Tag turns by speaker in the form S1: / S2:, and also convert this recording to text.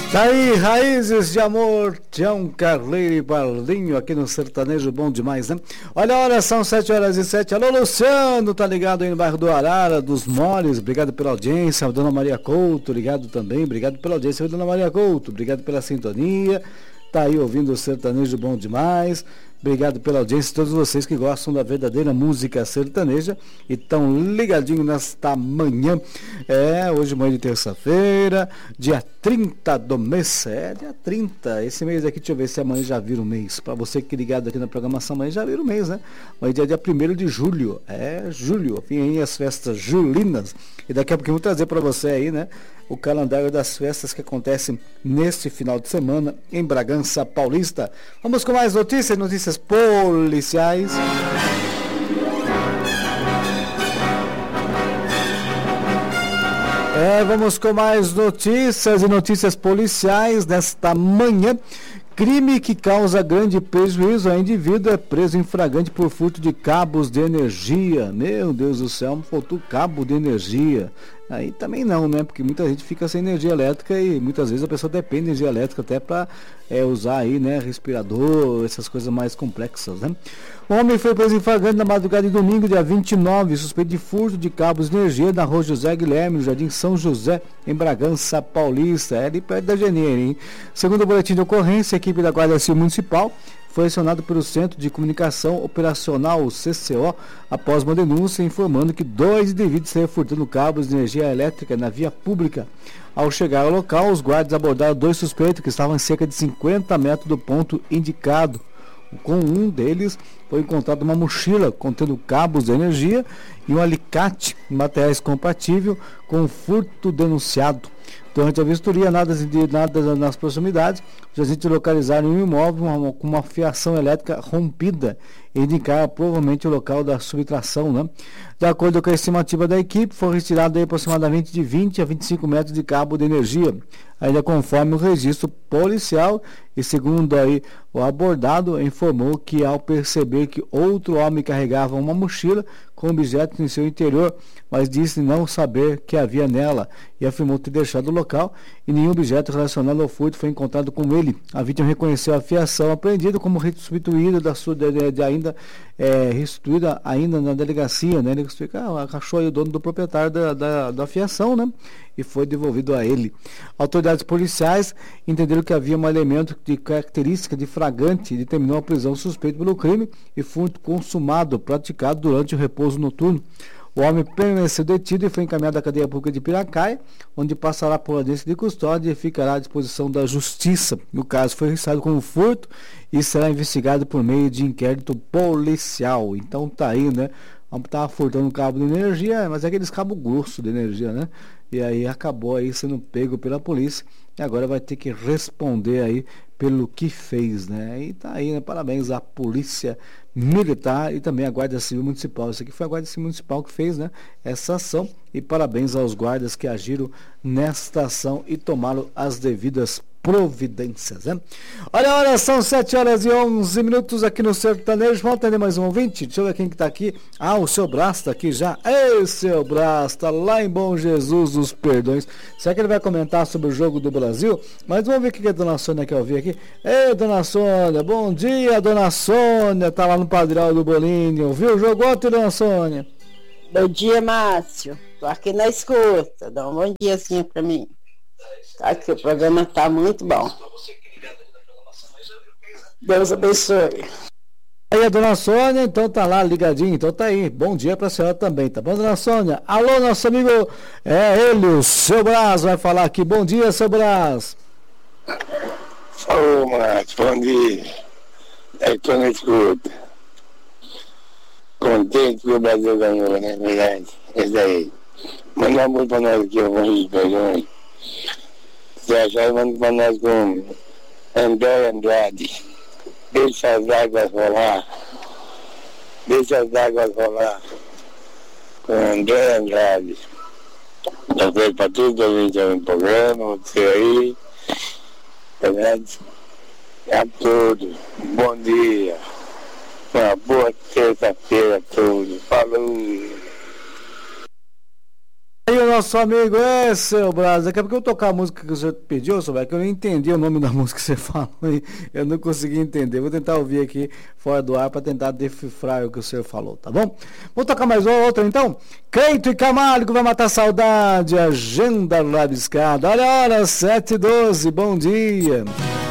S1: Tá aí, Raízes de Amor, Tião Carleiro e Baldinho aqui no Sertanejo, bom demais, né? Olha a hora, são 7h07. Alô, Luciano, tá ligado aí no bairro do Arara, dos Moles, obrigado pela audiência. Dona Maria Couto, ligado também, obrigado pela audiência. Dona Maria Couto, obrigado pela sintonia. Tá aí ouvindo o Sertanejo, bom demais. Obrigado pela audiência, todos vocês que gostam da verdadeira música sertaneja e estão ligadinhos nesta manhã. Hoje manhã de terça-feira, dia 30 do mês. Dia 30. Esse mês aqui, deixa eu ver se amanhã já vira o mês. Para você que é ligado aqui na programação, amanhã já vira o mês, né? Amanhã é dia 1º de julho. Julho. Vem aí as festas julinas. E daqui a pouquinho eu vou trazer para você aí, né? O calendário das festas que acontecem neste final de semana em Bragança Paulista. Vamos com mais notícias policiais. Vamos com mais notícias policiais nesta manhã. Crime que causa grande prejuízo a indivíduo é preso em flagrante por furto de cabos de energia. Meu Deus do céu, faltou cabo de energia. Aí também não, né? Porque muita gente fica sem energia elétrica e muitas vezes a pessoa depende de energia elétrica até para usar aí, né? Respirador, essas coisas mais complexas, né? O homem foi preso em flagrante na madrugada de domingo, dia 29, suspeito de furto de cabos de energia na rua José Guilherme, no Jardim São José, em Bragança Paulista. Ali perto da Janeiro, hein? Segundo o boletim de ocorrência, a equipe da Guarda Civil Municipal foi acionado pelo Centro de Comunicação Operacional, o CCO, após uma denúncia informando que 2 indivíduos estavam furtando cabos de energia elétrica na via pública. Ao chegar ao local, os guardas abordaram 2 suspeitos que estavam a cerca de 50 metros do ponto indicado. Com um deles foi encontrada uma mochila contendo cabos de energia e um alicate, materiais compatíveis com o furto denunciado. Durante a vistoria, nada nas proximidades, os agentes localizaram um imóvel com uma fiação elétrica rompida e indicaram provavelmente o local da subtração, né? De acordo com a estimativa da equipe, foram retirados aproximadamente de 20 a 25 metros de cabo de energia, ainda conforme o registro policial, e segundo aí o abordado, informou que ao perceber que outro homem carregava uma mochila com objetos em seu interior, mas disse não saber que havia nela e afirmou ter deixado o local e nenhum objeto relacionado ao furto foi encontrado com ele. A vítima reconheceu a fiação apreendida como restituída restituída ainda na delegacia, né? Ele achou aí o dono do proprietário da fiação, né? E foi devolvido a ele. Autoridades policiais entenderam que havia um elemento de característica de flagrante e determinou a prisão suspeito pelo crime e furto consumado praticado durante o repouso noturno. O homem permaneceu detido e foi encaminhado à cadeia pública de Piracaia, onde passará por audiência de custódia e ficará à disposição da justiça. O caso foi registrado como furto e será investigado por meio de inquérito policial. Então tá aí, né? O homem estava furtando um cabo de energia, mas é aqueles cabos grossos de energia, né? E aí acabou aí sendo pego pela polícia e agora vai ter que responder aí pelo que fez, né? E tá aí, né? Parabéns à Polícia Militar e também à Guarda Civil Municipal. Isso aqui foi a Guarda Civil Municipal que fez, né, essa ação, e parabéns aos guardas que agiram nesta ação e tomaram as devidas providências, né? Olha, são 7h11 aqui no Sertanejo. Vamos atender mais um ouvinte? Deixa eu ver quem que tá aqui. O seu Brás tá aqui já. Ei, seu Brás, tá lá em Bom Jesus dos Perdões. Será que ele vai comentar sobre o jogo do Brasil? Mas vamos ver o que a dona Sônia quer ouvir aqui. Ei, dona Sônia, bom dia, dona Sônia, tá lá no Padral do Bolinho. Viu o jogo ontem, dona Sônia?
S2: Bom dia, Márcio. Tô aqui na escuta. Dá um bom diazinho pra mim. Aqui, o programa tá muito bom. Deus abençoe.
S1: Aí a dona Sônia, então tá lá ligadinho, então tá aí. Bom dia pra senhora também, tá bom, dona Sônia? Alô, nosso amigo, ele, o seu Brás, vai falar aqui. Bom dia, seu Brás.
S3: Ô, Márcio, bom dia. Tô na escuta. Contente que o Brasil ganhou, né? Verdade. Esse aí. Manda um muito pra nós aqui, eu vou rir, perdão. Se achar, manda pra nós com André Andrade. Deixa as águas rolar. Deixa as águas rolar. Com André Andrade. Eu vejo pra tudo a gente no programa, você aí. Verdade? É tudo. Bom dia. Uma boa terça-feira a todos. Falou!
S1: E o nosso amigo, seu Braz, daqui a pouco eu tocar a música que você pediu, Sober, que eu não entendi o nome da música que você falou, eu não consegui entender. Vou tentar ouvir aqui fora do ar para tentar decifrar o que o senhor falou, tá bom? Vou tocar mais outra então. Cleito e Camargo vai matar a saudade, agenda rabiscada. Olha a hora, 7h12, bom dia.